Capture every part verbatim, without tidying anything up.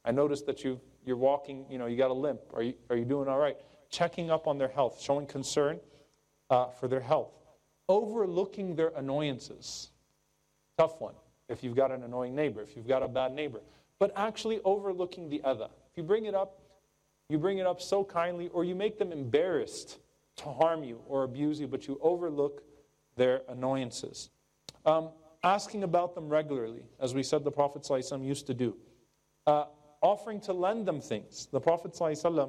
I noticed that you you're walking, you know, you got a limp. Are you are you doing all right? Checking up on their health, showing concern uh, for their health. Overlooking their annoyances. Tough one. If you've got an annoying neighbor, if you've got a bad neighbor. But actually overlooking the other. If you bring it up, you bring it up so kindly, or you make them embarrassed to harm you or abuse you, but you overlook their annoyances. Um, asking about them regularly, as we said the Prophet ﷺ used to do. Uh, offering to lend them things. The Prophet ﷺ,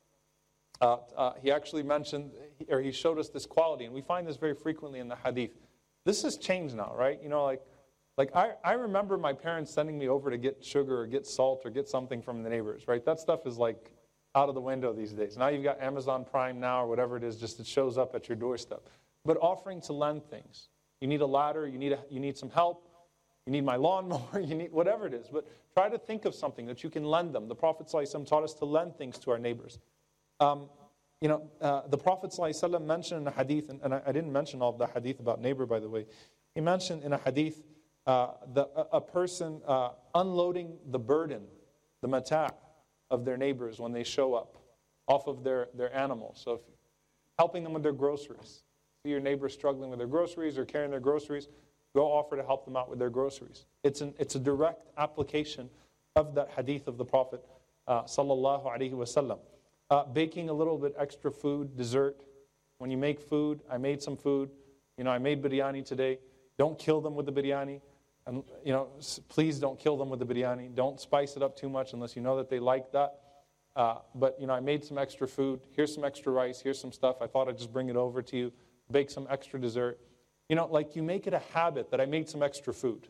uh, uh, he actually mentioned, or he showed us this quality, and we find this very frequently in the hadith. This has changed now, right? You know, like, like I, I remember my parents sending me over to get sugar or get salt or get something from the neighbors, right? That stuff is like out of the window these days. Now you've got Amazon Prime now or whatever it is, just it shows up at your doorstep. But offering to lend things. You need a ladder, you need, a, you need some help, you need my lawnmower, you need whatever it is. But try to think of something that you can lend them. The Prophet ﷺ taught us to lend things to our neighbors. Um, you know, uh, the Prophet ﷺ mentioned in a hadith, and, and I, I didn't mention all of the hadith about neighbor, by the way. He mentioned in a hadith uh, the, a, a person uh, unloading the burden, the mata' of their neighbors when they show up off of their, their animals. So if, helping them with their groceries. See your neighbor struggling with their groceries or carrying their groceries, go offer to help them out with their groceries. It's, an, it's a direct application of that hadith of the Prophet uh, sallallahu alaihi wasallam. Uh, baking a little bit extra food, dessert. When you make food, I made some food. You know, I made biryani today. Don't kill them with the biryani. And, you know, please don't kill them with the biryani. Don't spice it up too much unless you know that they like that. Uh, but, you know, I made some extra food. Here's some extra rice. Here's some stuff. I thought I'd just bring it over to you. Bake some extra dessert. You know, like you make it a habit that I made some extra food.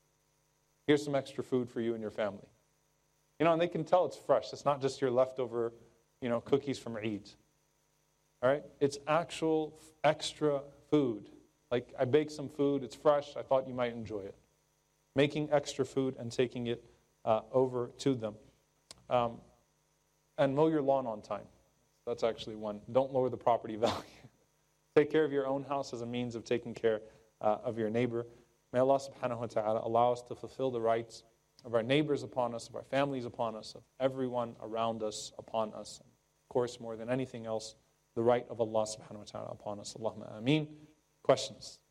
Here's some extra food for you and your family. You know, and they can tell it's fresh. It's not just your leftover, you know, cookies from Eid. All right? It's actual extra food. Like I baked some food. It's fresh. I thought you might enjoy it. Making extra food and taking it uh, over to them. Um, and mow your lawn on time. That's actually one. Don't lower the property value. Take care of your own house as a means of taking care uh, of your neighbor. May Allah subhanahu wa ta'ala allow us to fulfill the rights of our neighbors upon us, of our families upon us, of everyone around us upon us. And of course, more than anything else, the right of Allah subhanahu wa ta'ala upon us. Allahumma ameen. Questions?